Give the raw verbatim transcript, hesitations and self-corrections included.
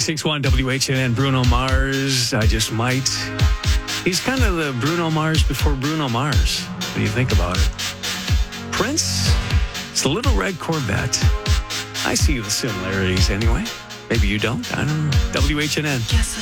ninety-six point one W H N N, Bruno Mars, I Just Might. He's kind of the Bruno Mars before Bruno Mars, when you think about it. Prince, it's the Little Red Corvette. I see the similarities anyway. Maybe you don't. I don't know. W H N N.